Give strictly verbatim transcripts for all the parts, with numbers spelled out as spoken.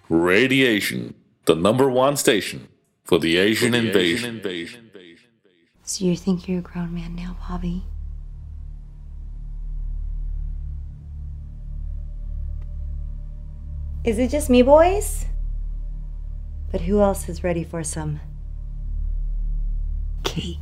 Radiation, the number one station for the Asian, for the invasion. Asian invasion. So you think you're a grown man now, Bobby? Is it just me, boys? But who else is ready for some cake?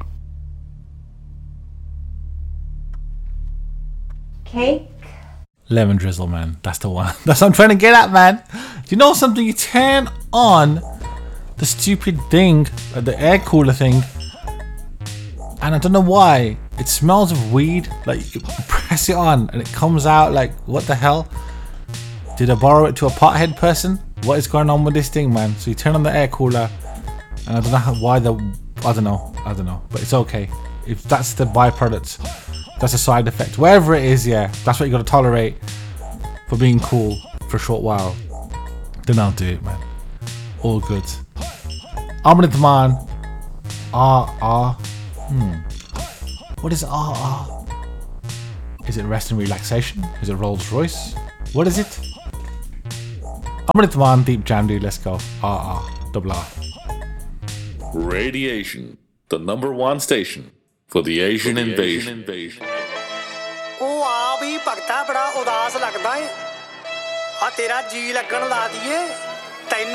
Cake? Lemon drizzle, man. That's the one. That's what I'm trying to get at, man. Do you know something? You turn on the stupid thing, uh, the air cooler thing, and I don't know why. It smells of weed. Like, you press it on and it comes out like, what the hell? Did I borrow it to a pothead person? What is going on with this thing, man? So you turn on the air cooler, and I don't know how, why the... I don't know. I don't know. But it's okay. If that's the byproduct, that's a side effect. Wherever it is, yeah, that's what you got to tolerate for being cool for a short while. Then I'll do it, man. All good. Amrit man. R R. Hmm. What is R R? Is it rest and relaxation? Is it Rolls Royce? What is it? Amrit man, deep jam, dude. Let's go. R R. Double R. Radiation, the number one station for the Asian for the invasion. invasion. ਉਹ ਆ ਵੀ ਭਗਤਾ ਬੜਾ ਉਦਾਸ ਲੱਗਦਾ ਏ ਆ ਤੇਰਾ ਜੀ ਲੱਗਣ ਲਾ ਦਈਏ ਤੈਨੂੰ